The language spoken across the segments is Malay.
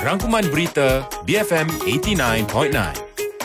Rangkuman berita BFM 89.9.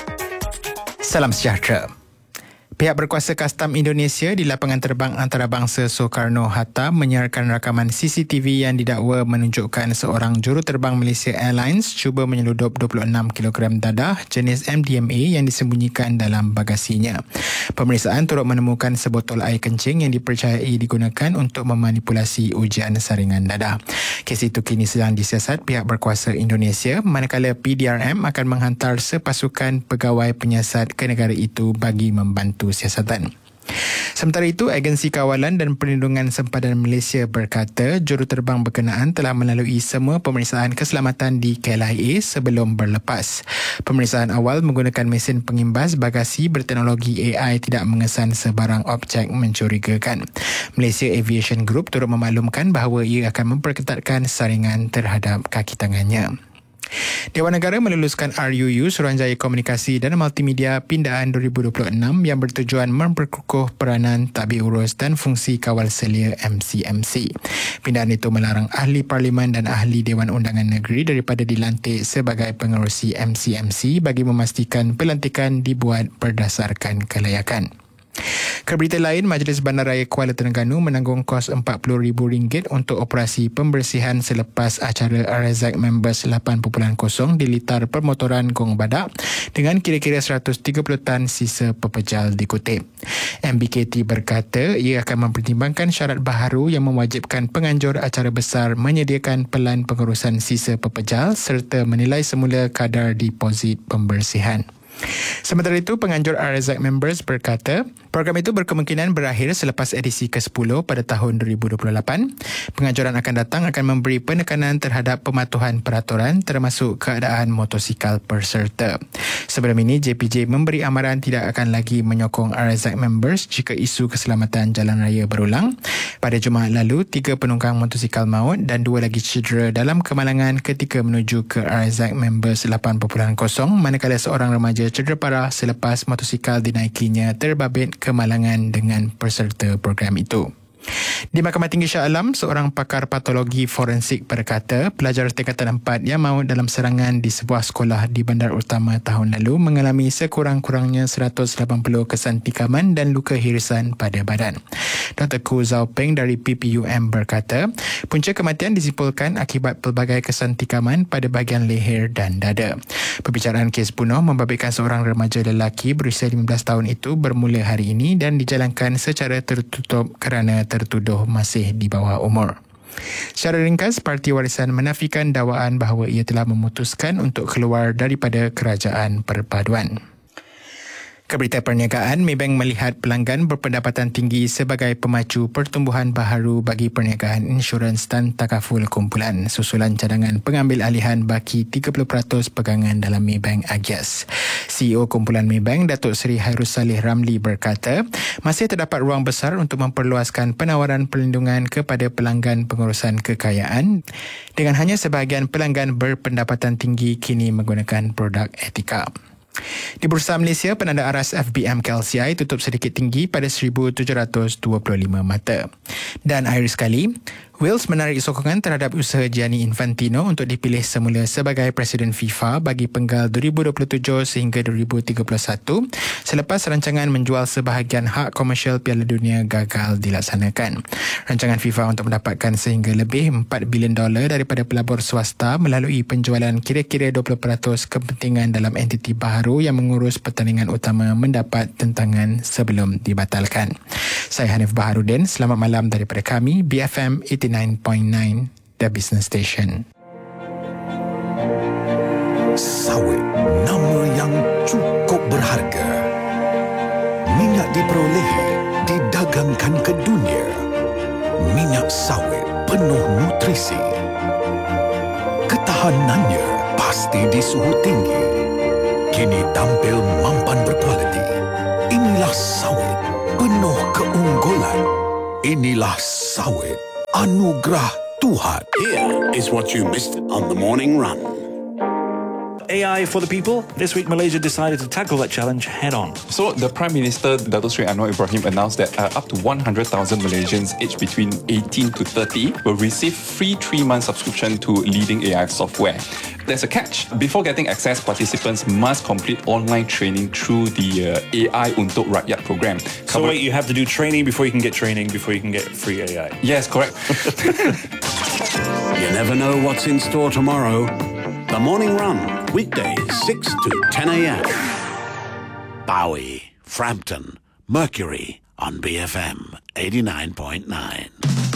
Salam sejahtera. Pihak berkuasa Kastam Indonesia di lapangan terbang antarabangsa Soekarno-Hatta menyiarkan rakaman CCTV yang didakwa menunjukkan seorang juruterbang Malaysia Airlines cuba menyeludup 26 kg dadah jenis MDMA yang disembunyikan dalam bagasinya. Pemeriksaan turut menemukan sebotol air kencing yang dipercayai digunakan untuk memanipulasi ujian saringan dadah. Kes itu kini sedang disiasat pihak berkuasa Indonesia, manakala PDRM akan menghantar sepasukan pegawai penyiasat ke negara itu bagi membantu siasatan. Sementara itu, Agensi Kawalan dan Perlindungan Sempadan Malaysia berkata juruterbang berkenaan telah melalui semua pemeriksaan keselamatan di KLIA sebelum berlepas. Pemeriksaan awal menggunakan mesin pengimbas bagasi berteknologi AI tidak mengesan sebarang objek mencurigakan. Malaysia Aviation Group turut memaklumkan bahawa ia akan memperketatkan saringan terhadap kaki tangannya. Dewan Negara meluluskan RUU Suruhanjaya Komunikasi dan Multimedia Pindaan 2026 yang bertujuan memperkukuh peranan tadbir urus dan fungsi kawal selia MCMC. Pindaan itu melarang ahli parlimen dan ahli Dewan Undangan Negeri daripada dilantik sebagai pengerusi MCMC bagi memastikan pelantikan dibuat berdasarkan kelayakan. Ke berita lain, Majlis Bandaraya Kuala Terengganu menanggung kos RM40,000 untuk operasi pembersihan selepas acara RSAC Members 8.0 di litar permotoran Gong Badak dengan kira-kira 130 tan sisa pepejal dikutip. MBKT berkata ia akan mempertimbangkan syarat baharu yang mewajibkan penganjur acara besar menyediakan pelan pengurusan sisa pepejal serta menilai semula kadar deposit pembersihan. Sementara itu, penganjur RSAC Members berkata program itu berkemungkinan berakhir selepas edisi ke-10 pada tahun 2028. Penganjuran akan datang akan memberi penekanan terhadap pematuhan peraturan termasuk keadaan motosikal peserta. Sebelum ini, JPJ memberi amaran tidak akan lagi menyokong RSAC Members jika isu keselamatan jalan raya berulang. Pada Jumaat lalu, 3 penunggang motosikal maut dan 2 lagi cedera dalam kemalangan ketika menuju ke RSAC Members 8.0 manakala seorang remaja cedera parah selepas motosikal dinaikinya terbabit kemalangan dengan peserta program itu. Di Mahkamah Tinggi Shah Alam, seorang pakar patologi forensik berkata pelajar tingkatan 4 yang maut dalam serangan di sebuah sekolah di Bandar Utama tahun lalu mengalami sekurang-kurangnya 180 kesan tikaman dan luka hirisan pada badan. Dr. Ku Zhao Peng dari PPUM berkata punca kematian disimpulkan akibat pelbagai kesan tikaman pada bahagian leher dan dada. Perbicaraan kes bunuh membabitkan seorang remaja lelaki berusia 15 tahun itu bermula hari ini dan dijalankan secara tertutup kerana tertuduh masih di bawah umur. Secara ringkas, Parti Warisan menafikan dakwaan bahawa ia telah memutuskan untuk keluar daripada kerajaan perpaduan. Ke berita perniagaan, Maybank melihat pelanggan berpendapatan tinggi sebagai pemacu pertumbuhan baharu bagi perniagaan insurans dan takaful kumpulan susulan cadangan pengambil alihan baki 30% pegangan dalam Maybank Agias. CEO kumpulan Maybank, Datuk Seri Hairus Saleh Ramli berkata, masih terdapat ruang besar untuk memperluaskan penawaran perlindungan kepada pelanggan pengurusan kekayaan dengan hanya sebahagian pelanggan berpendapatan tinggi kini menggunakan produk etika. Di Bursa Malaysia, penanda aras FBM KLCI tutup sedikit tinggi pada 1,725 mata. Dan akhir sekali, Wales menarik sokongan terhadap usaha Gianni Infantino untuk dipilih semula sebagai Presiden FIFA bagi penggal 2027 sehingga 2031 selepas rancangan menjual sebahagian hak komersial Piala Dunia gagal dilaksanakan. Rancangan FIFA untuk mendapatkan sehingga lebih $4 bilion daripada pelabur swasta melalui penjualan kira-kira 20% kepentingan dalam entiti baharu yang mengurus pertandingan utama mendapat tentangan sebelum dibatalkan. Saya Hanif Baharudin, selamat malam daripada kami, BFM 89.9, The Business Station. Sawit, nama yang cukup berharga. Minyak diperolehi, didagangkan ke dunia. Minyak sawit penuh nutrisi. Ketahanannya pasti di suhu tinggi. Kini tampil mampan berkualiti. Inilah sawit penuh keunggulan. Inilah sawit anugerah Tuhan. Here is what you missed on the morning run. AI for the people? This week, Malaysia decided to tackle that challenge head on. So the Prime Minister, Dato Sri Anwar Ibrahim, announced that up to 100,000 Malaysians aged between 18 to 30 will receive free 3-month subscription to leading AI software. There's a catch. Before getting access, participants must complete online training through the AI Untuk Rakyat program. So wait, you have to do training before you can get free AI? Yes, correct. You never know what's in store tomorrow. The Morning Run, weekdays 6 to 10 a.m. Bowie, Frampton, Mercury on BFM 89.9.